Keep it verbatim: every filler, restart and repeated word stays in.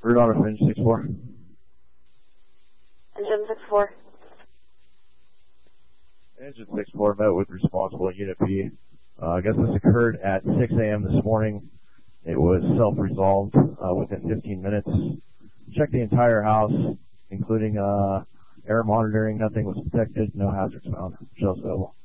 Route Auto Engine six four. Engine six four. Engine six four met with responsible Unit P. Uh, I guess this occurred at six A M this morning. It was self-resolved uh, within fifteen minutes. Checked the entire house, including uh, air monitoring. Nothing was detected. No hazards found. Show's available.